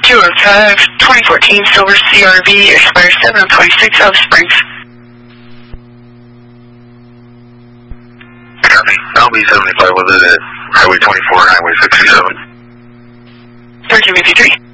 205, 2014 Silver CRV, expires 7/26, Alice Springs. Copy. I'll be 75 with it at Highway 24 and Highway 67. 1353.